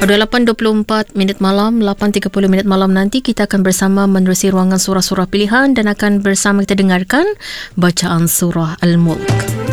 Pada 8.24 minit malam, 8.30 minit malam nanti kita akan bersama menerusi ruangan surah-surah pilihan dan akan bersama kita dengarkan bacaan surah Al-Mulk.